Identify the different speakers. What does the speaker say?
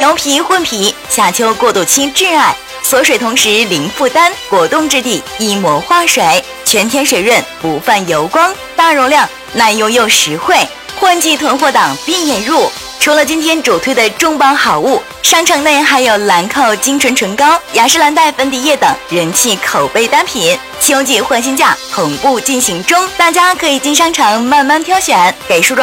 Speaker 1: 牛皮混皮，夏秋过渡期挚爱，锁水同时零负担，果冻质地一抹化水，全天水润不泛油光，大容量耐用又实惠，换季囤货档闭眼入。除了今天主推的重磅好物，商城内还有兰蔻精纯唇膏、雅诗兰黛粉底液等人气口碑单品，秋季换新价同步进行中，大家可以进商城慢慢挑选，给梳妆